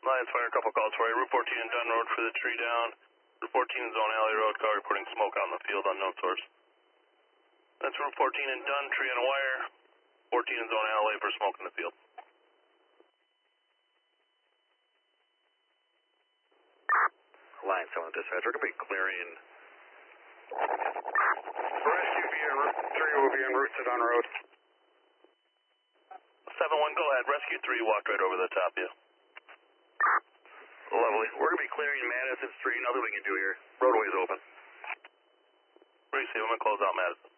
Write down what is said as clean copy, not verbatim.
Lions fire a couple calls for you. Route 14 and Dunn Road for the tree down. Route 14 Zone Alley Road, car reporting smoke out in the field, unknown source. That's Route 14 and Dunn, tree on wire. 14 and Zone Alley for smoke in the field. Line 7 dispatch, we're going to be clearing. Rescue via Route 3 will be en route to Dunn Road. 7-1, go ahead. Rescue 3 walked right over the top of you. Lovely. We're going to be clearing Madison Street. Nothing we can do here. Roadway's open. Receive, I'm going to close out Madison.